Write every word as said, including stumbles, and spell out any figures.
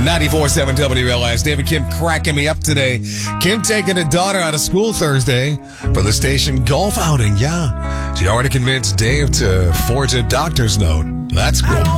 ninety-four point seven W L S. David Kim cracking me up today. Kim taking a daughter out of school Thursday for the station golf outing. Yeah. She already convinced Dave to forge a doctor's note. That's cool.